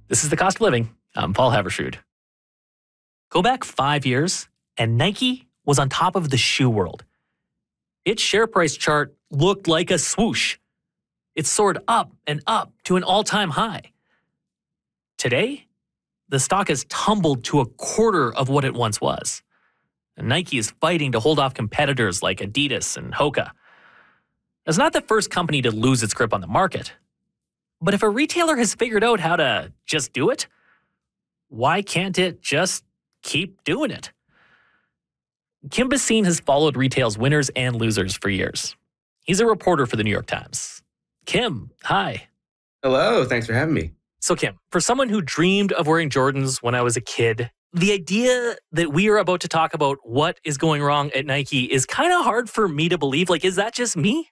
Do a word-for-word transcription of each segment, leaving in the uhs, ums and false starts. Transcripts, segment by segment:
This is The Cost of Living. I'm Paul Havershood. Go back five years, and Nike was on top of the shoe world. Its share price chart looked like a swoosh. It soared up and up to an all-time high. Today, the stock has tumbled to a quarter of what it once was. And Nike is fighting to hold off competitors like Adidas and Hoka. It's not the first company to lose its grip on the market. But if a retailer has figured out how to just do it, why can't it just keep doing it? Kim Basine has followed retail's winners and losers for years. He's a reporter for the New York Times. Kim, hi. Hello, thanks for having me. So Kim, for someone who dreamed of wearing Jordans when I was a kid, the idea that we are about to talk about what is going wrong at Nike is kind of hard for me to believe. Like, is that just me?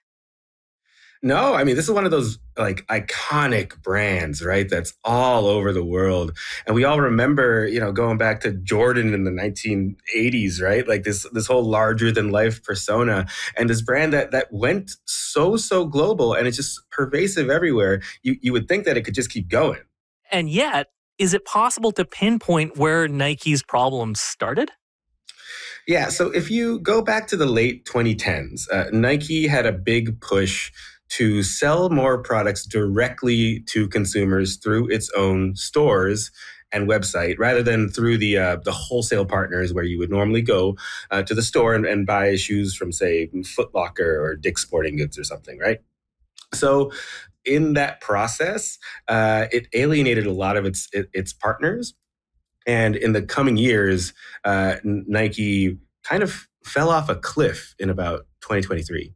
No, I mean, this is one of those like iconic brands, right? That's all over the world. And we all remember, you know, going back to Jordan in the nineteen eighties, right? Like this this whole larger than life persona and this brand that that went so, so global and it's just pervasive everywhere. You you would think that it could just keep going. And yet, is it possible to pinpoint where Nike's problems started? Yeah, so if you go back to the late twenty tens, uh, Nike had a big push to sell more products directly to consumers through its own stores and website, rather than through the uh, the wholesale partners where you would normally go uh, to the store and, and buy shoes from, say, Foot Locker or Dick's Sporting Goods or something, right? So in that process, uh, it alienated a lot of its it, its partners. And in the coming years, uh, Nike kind of fell off a cliff in about twenty twenty-three.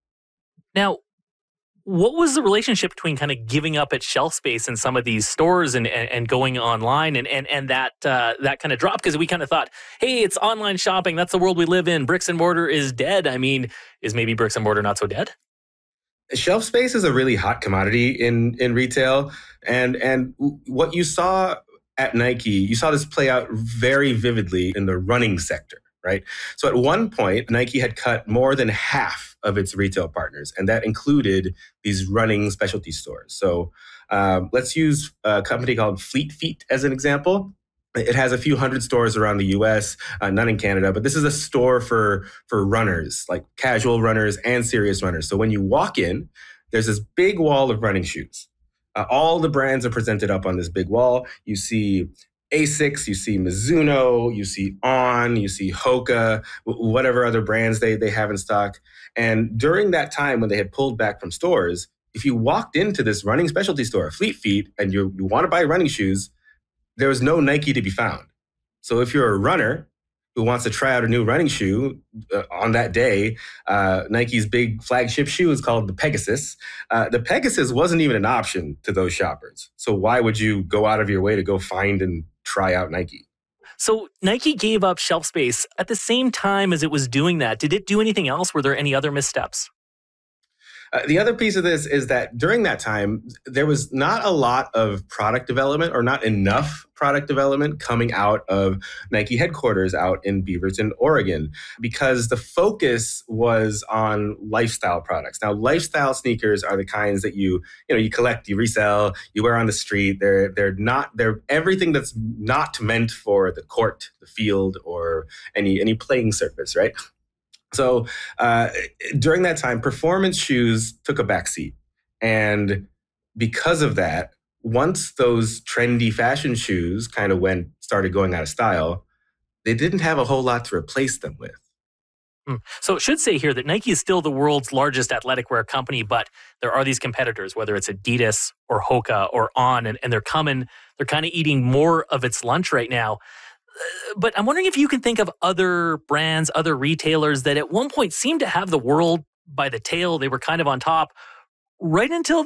Now, what was the relationship between kind of giving up its shelf space in some of these stores and and, and going online and and and that uh, that kind of drop? Because we kind of thought, hey, it's online shopping. That's the world we live in. Bricks and mortar is dead. I mean, is maybe bricks and mortar not so dead? Shelf space is a really hot commodity in in retail, and and what you saw at Nike, you saw this play out very vividly in the running sector, right? So at one point, Nike had cut more than half of its retail partners, and that included these running specialty stores. So um, let's use a company called Fleet Feet as an example. It has a few hundred stores around the U S, uh, none in Canada, but this is a store for, for runners, like casual runners and serious runners. So when you walk in, there's this big wall of running shoes. Uh, all the brands are presented up on this big wall. You see Asics, you see Mizuno, you see On, you see Hoka, w- whatever other brands they, they have in stock. And during that time when they had pulled back from stores, if you walked into this running specialty store, Fleet Feet, and you, you want to buy running shoes, there was no Nike to be found. So if you're a runner who wants to try out a new running shoe uh, on that day, uh, Nike's big flagship shoe is called the Pegasus. Uh, the Pegasus wasn't even an option to those shoppers. So why would you go out of your way to go find and try out Nike? So Nike gave up shelf space at the same time as it was doing that. Did it do anything else? Were there any other missteps? Uh, the other piece of this is that during that time, there was not a lot of product development or not enough product development coming out of Nike headquarters out in Beaverton, Oregon, because the focus was on lifestyle products. Now, lifestyle sneakers are the kinds that you, you know, you collect, you resell, you wear on the street. They're they're not they're everything that's not meant for the court, the field, or any any playing surface, right? So uh, during that time, performance shoes took a backseat. And because of that, once those trendy fashion shoes kind of went, started going out of style, they didn't have a whole lot to replace them with. Hmm. So it should say here that Nike is still the world's largest athletic wear company, but there are these competitors, whether it's Adidas or Hoka or On, and, and they're coming, they're kind of eating more of its lunch right now. But I'm wondering if you can think of other brands, other retailers that at one point seemed to have the world by the tail. They were kind of on top right until